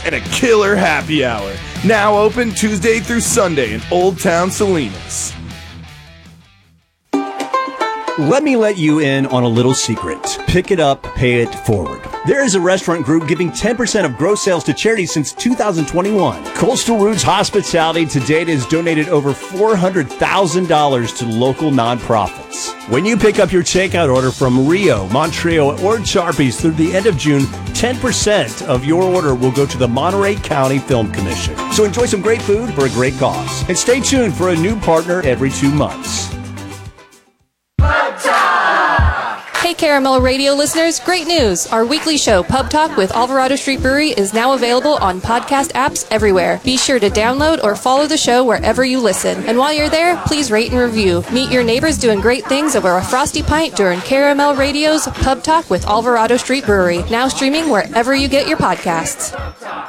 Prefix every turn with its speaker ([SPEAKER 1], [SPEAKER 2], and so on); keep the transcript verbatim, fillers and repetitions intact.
[SPEAKER 1] and a killer happy hour. Now open Tuesday through Sunday in Old Town Salinas.
[SPEAKER 2] Let me let you in on a little secret. Pick it up, pay it forward. There is a restaurant group giving ten percent of gross sales to charity since two thousand twenty-one. Coastal Roots Hospitality to date has donated over four hundred thousand dollars to local nonprofits. When you pick up your takeout order from Rio, Montreal, or Charpies through the end of June, ten percent of your order will go to the Monterey County Film Commission. So enjoy some great food for a great cause. And stay tuned for a new partner every two months.
[SPEAKER 3] Hey Caramel Radio listeners, great news! Our weekly show, Pub Talk with Alvarado Street Brewery, is now available on podcast apps everywhere. Be sure to download or follow the show wherever you listen. And while you're there, please rate and review. Meet your neighbors doing great things over a frosty pint during Caramel Radio's Pub Talk with Alvarado Street Brewery, now streaming wherever you get your podcasts.